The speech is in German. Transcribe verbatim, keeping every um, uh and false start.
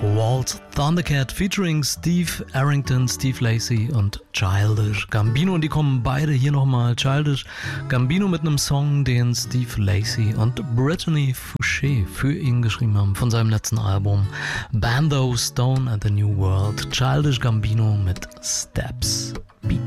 Waltz Thundercat featuring Steve Arrington, Steve Lacy und Childish Gambino. Und die kommen beide hier nochmal. Childish Gambino mit einem Song, den Steve Lacy und Brittany Fouché für ihn geschrieben haben von seinem letzten Album Bando, Stone and the New World. Childish Gambino mit Steps.